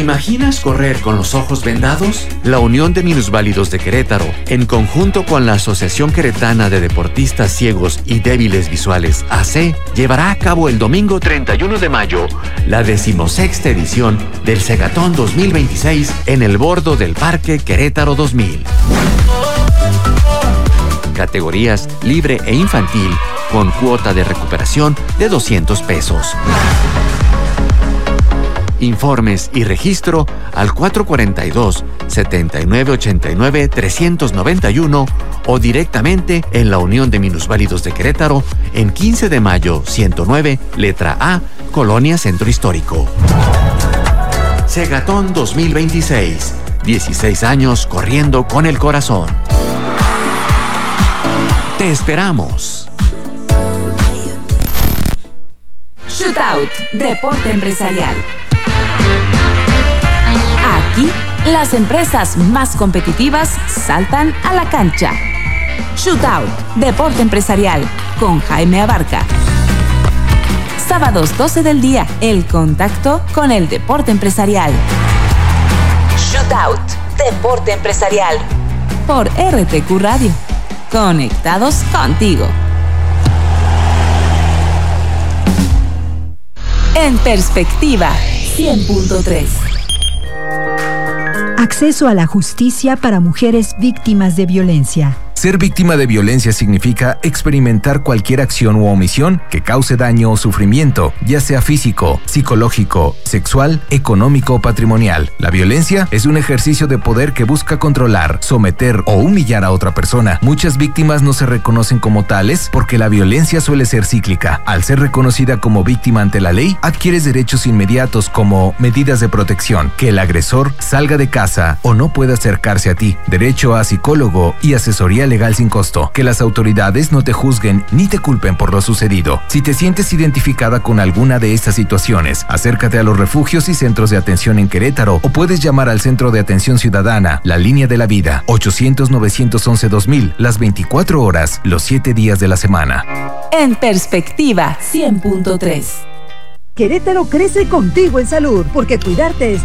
imaginas correr con los ojos vendados? La Unión de Minusválidos de Querétaro, en conjunto con la Asociación Queretana de Deportistas Ciegos y Débiles Visuales, AC, llevará a cabo el domingo 31 de mayo la 16ª edición del Segatón 2026 en el bordo del Parque Querétaro 2000. Categorías libre e infantil, con cuota de recuperación de 200 pesos. Informes y registro al 442-7989-391 o directamente en la Unión de Minusválidos de Querétaro en 15 de mayo 109, letra A, Colonia Centro Histórico. Segatón 2026. 16 años corriendo con el corazón. ¡Te esperamos! Shootout, deporte empresarial. Aquí, las empresas más competitivas saltan a la cancha. Shootout, deporte empresarial, con Jaime Abarca. Sábados 12 del día, el contacto con el deporte empresarial. Shootout, deporte empresarial. Por RTQ Radio. Conectados contigo. En perspectiva, 100.3. Acceso a la justicia para mujeres víctimas de violencia. Ser víctima de violencia significa experimentar cualquier acción u omisión que cause daño o sufrimiento, ya sea físico, psicológico, sexual, económico o patrimonial. La violencia es un ejercicio de poder que busca controlar, someter o humillar a otra persona. Muchas víctimas no se reconocen como tales porque la violencia suele ser cíclica. Al ser reconocida como víctima ante la ley, adquieres derechos inmediatos como medidas de protección, que el agresor salga de casa o no pueda acercarse a ti, derecho a psicólogo y asesoría legal sin costo, que las autoridades no te juzguen ni te culpen por lo sucedido. Si te sientes identificada con alguna de estas situaciones, acércate a los refugios y centros de atención en Querétaro o puedes llamar al Centro de Atención Ciudadana, la Línea de la Vida, 800-911-2000, las 24 horas, los 7 días de la semana. En perspectiva, 100.3. Querétaro crece contigo en salud, porque cuidarte es